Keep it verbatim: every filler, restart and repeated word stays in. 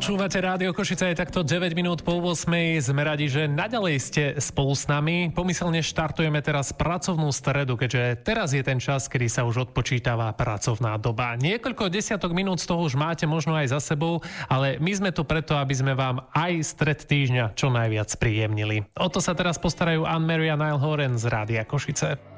Počúvate Rádio Košice, je takto deväť minút po ôsmej. Sme radi, že naďalej ste spolu s nami. Pomyselne štartujeme teraz pracovnú stredu, keďže teraz je ten čas, kedy sa už odpočítava pracovná doba. Niekoľko desiatok minút z toho už máte možno aj za sebou, ale my sme tu preto, aby sme vám aj stred týždňa čo najviac príjemnili. O to sa teraz postarajú Anne-Marie a Niall Horan z Rádia Košice.